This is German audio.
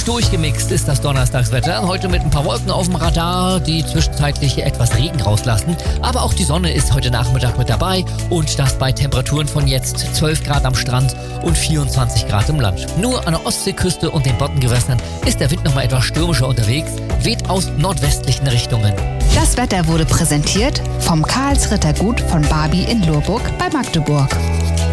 Durchgemixt ist das Donnerstagswetter. Heute mit ein paar Wolken auf dem Radar, die zwischenzeitlich etwas Regen rauslassen. Aber auch die Sonne ist heute Nachmittag mit dabei und das bei Temperaturen von jetzt 12 Grad am Strand und 24 Grad im Land. Nur an der Ostseeküste und den Bottengewässern ist der Wind nochmal etwas stürmischer unterwegs, weht aus nordwestlichen Richtungen. Das Wetter wurde präsentiert vom Karlsritter Gut von Barbie in Lurburg bei Magdeburg.